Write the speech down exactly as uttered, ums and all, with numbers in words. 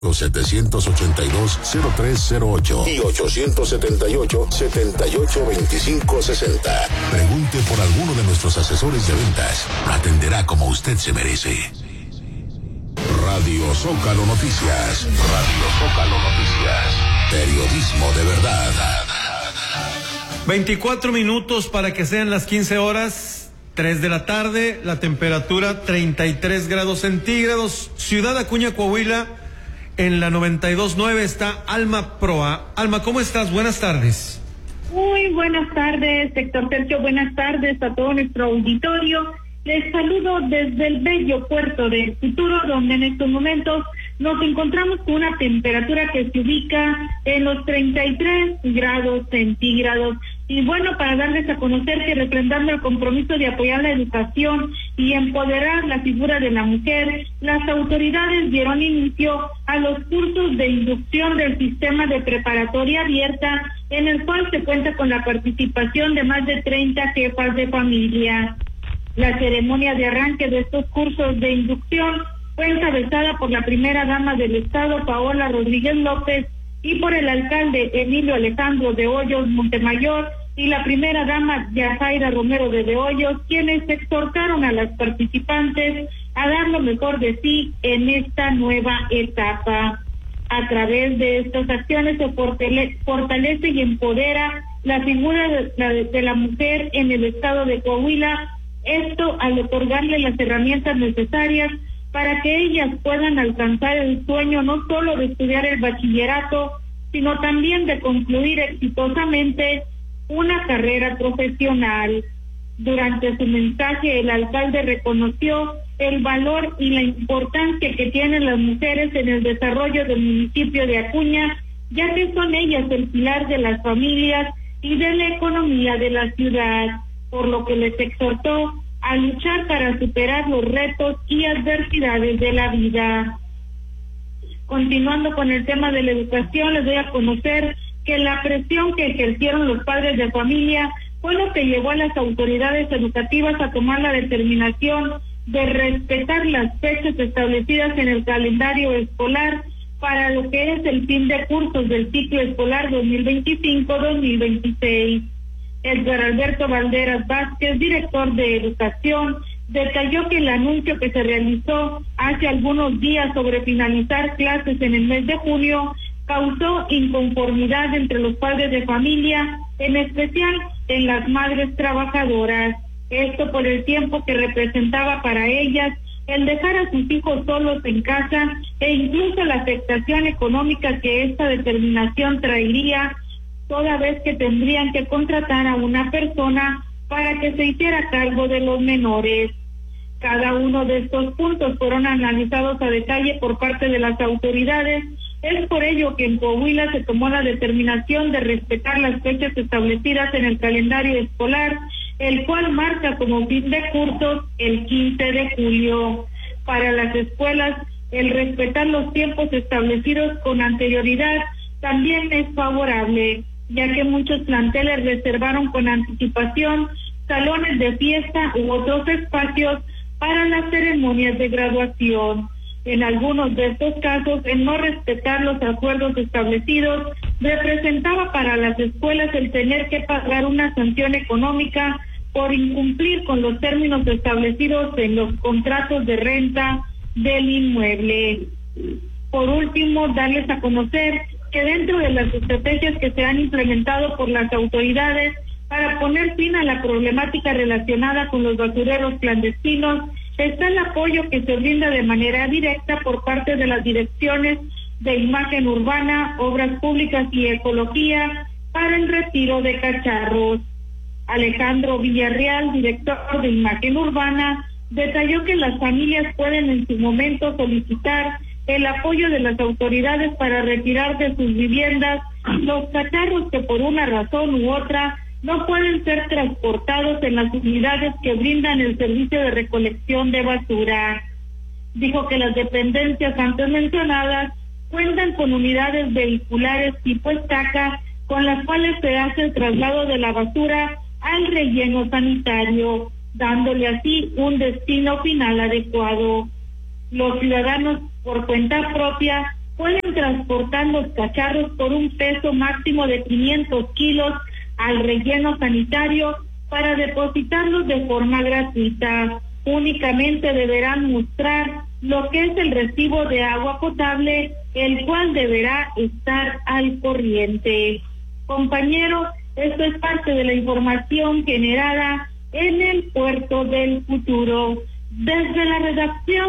setecientos ochenta y dos, cero tres cero ocho y ochocientos setenta y ocho, setenta y ocho veinticinco sesenta. Pregunte por alguno de nuestros asesores de ventas. Atenderá como usted se merece. Radio Zócalo Noticias. Radio Zócalo Noticias. Periodismo de verdad. veinticuatro minutos para que sean las quince horas, tres de la tarde, la temperatura treinta y tres grados centígrados. Ciudad Acuña, Coahuila. En la noventa y dos punto nueve está Alma Proa. Alma, ¿cómo estás? Buenas tardes. Muy buenas tardes, Héctor Sergio. Buenas tardes a todo nuestro auditorio. Les saludo desde el bello puerto del Futuro, donde en estos momentos nos encontramos con una temperatura que se ubica en los treinta y tres grados centígrados. Y bueno, para darles a conocer que refrendando el compromiso de apoyar la educación y empoderar la figura de la mujer, las autoridades dieron inicio a los cursos de inducción del sistema de preparatoria abierta, en el cual se cuenta con la participación de más de treinta jefas de familia. La ceremonia de arranque de estos cursos de inducción fue encabezada por la primera dama del Estado, Paola Rodríguez López, y por el alcalde Emilio Alejandro de Hoyos Montemayor, y la primera dama Yajaira Romero de De Hoyos, quienes exhortaron a las participantes a dar lo mejor de sí en esta nueva etapa. A través de estas acciones se fortale- fortalece y empodera la figura de la, de la mujer en el estado de Coahuila, esto al otorgarle las herramientas necesarias para que ellas puedan alcanzar el sueño no solo de estudiar el bachillerato, sino también de concluir exitosamente una carrera profesional. Durante su mensaje, el alcalde reconoció el valor y la importancia que tienen las mujeres en el desarrollo del municipio de Acuña, ya que son ellas el pilar de las familias y de la economía de la ciudad, por lo que les exhortó a luchar para superar los retos y adversidades de la vida. Continuando con el tema de la educación, les doy a conocer que la presión que ejercieron los padres de familia fue lo que llevó a las autoridades educativas a tomar la determinación de respetar las fechas establecidas en el calendario escolar para lo que es el fin de cursos del ciclo escolar dos mil veinticinco dos mil veintiséis. Edgar Alberto Valderas Vázquez, director de Educación, detalló que el anuncio que se realizó hace algunos días sobre finalizar clases en el mes de junio causó inconformidad entre los padres de familia, en especial en las madres trabajadoras. Esto por el tiempo que representaba para ellas el dejar a sus hijos solos en casa e incluso la afectación económica que esta determinación traería, toda vez que tendrían que contratar a una persona para que se hiciera cargo de los menores. Cada uno de estos puntos fueron analizados a detalle por parte de las autoridades. Es por ello que en Coahuila se tomó la determinación de respetar las fechas establecidas en el calendario escolar, el cual marca como fin de cursos el quince de julio. Para las escuelas, el respetar los tiempos establecidos con anterioridad también es favorable, ya que muchos planteles reservaron con anticipación salones de fiesta u otros espacios para las ceremonias de graduación. En algunos de estos casos, el no respetar los acuerdos establecidos representaba para las escuelas el tener que pagar una sanción económica por incumplir con los términos establecidos en los contratos de renta del inmueble. Por último, darles a conocer que dentro de las estrategias que se han implementado por las autoridades para poner fin a la problemática relacionada con los basureros clandestinos, está el apoyo que se brinda de manera directa por parte de las direcciones de imagen urbana, obras públicas y ecología para el retiro de cacharros. Alejandro Villarreal, director de imagen urbana, detalló que las familias pueden en su momento solicitar el apoyo de las autoridades para retirar de sus viviendas los cacharros que por una razón u otra no pueden ser transportados en las unidades que brindan el servicio de recolección de basura. Dijo que las dependencias antes mencionadas cuentan con unidades vehiculares tipo estaca con las cuales se hace el traslado de la basura al relleno sanitario, dándole así un destino final adecuado. Los ciudadanos por cuenta propia pueden pueden transportar los cacharros por un peso máximo de quinientos kilos al relleno sanitario para depositarlos de forma gratuita. Únicamente deberán mostrar lo que es el recibo de agua potable, el cual deberá estar al corriente. Compañeros, esto es parte de la información generada en el Puerto del Futuro. Desde la redacción